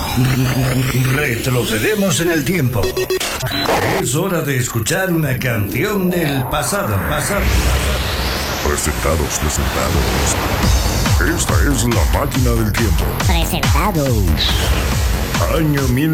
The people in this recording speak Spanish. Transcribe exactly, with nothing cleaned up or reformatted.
Retrocedemos en el tiempo. Es hora de escuchar una canción del pasado. Pasado. Presentados, presentados. Esta es la máquina del tiempo. Presentados. Año mil